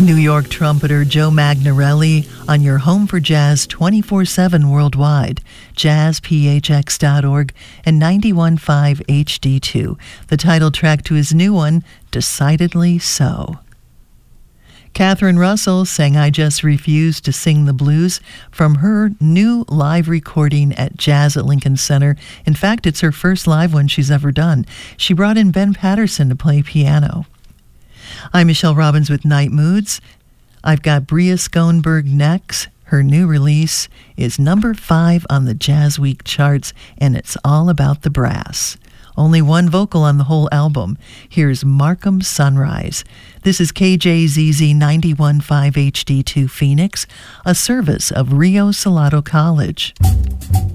New York trumpeter Joe Magnarelli on your home for jazz 24/7 worldwide, jazzphx.org and 91.5 HD2, the title track to his new one, Decidedly So. Catherine Russell sang I Just Refuse to Sing the Blues from her new live recording at Jazz at Lincoln Center. In fact, it's her first live one she's ever done. She brought in Ben Patterson to play piano. I'm Michelle Robbins with Night Moods. I've got Bria Schoenberg next. Her new release is number 5 on the Jazz Week charts, and it's all about the brass. Only one vocal on the whole album. Here's Markham Sunrise. This is KJZZ 91.5 HD2 Phoenix, a service of Rio Salado College.